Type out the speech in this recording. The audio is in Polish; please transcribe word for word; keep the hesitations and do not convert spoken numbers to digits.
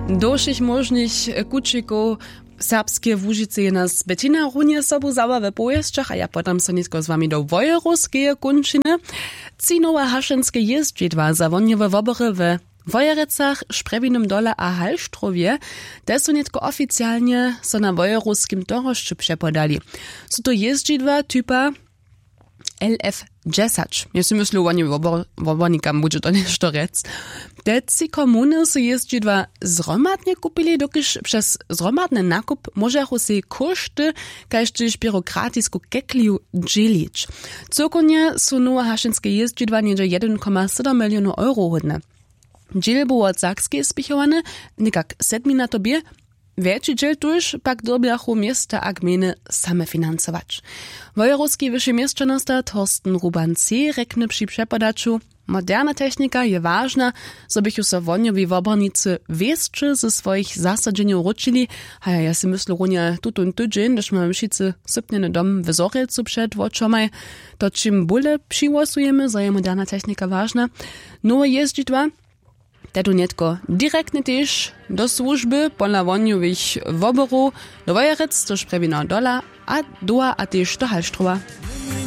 Došich možných kučikov serbskie Łužice je nás betina runie sobu zała we pojeźdźach, a ja potem so nitko z wami do wojerowskie kunčiny. Cinowe hašenske jeździdła zawoniowe wobory we Wojerecach, Szprebinym dole a Halštrowie, te są nitko oficjalnie so na wojerowskim toroszczu przepodali. Są to jeździdła typa L F dziesięć. Ja si myślę, oni wobornikam będzie to nešto rec. Te ci komuny so jeździdła zromadnie kupili, dokiż przez zromadny nakup możechu si koszty, kaž tyž byrokratisku kekliju dzielić. Cokonie są nowe hašenske jeździdła niedzie jeden przecinek siedem milionów euro hodne. Dziel był od Sakskiej spichowane, nikak sedmi na tobie, Większy dziel tuż pak dobiachu miasta a gminy same finansować. Wojerowski wyższy mieszczanosta Torsten Ruban-C rekne przy przepodaczu, moderna technika je ważna, so bych so woniowi wobornicy wieszczy ze swoich zasadzeniów ruczyli, a ja si myślę runie tutun tydzień, gdyż mamy wszyscy sypniony dom w Zorelcu przed oczomaj, to czym bóle przyłosujemy, so je moderna technika ważna. Nowe jeździdła, te tu netko direktne też do służby pola woniowych woborów, do Wojerec, do Szprebina dola, a doa a też do Halštrova.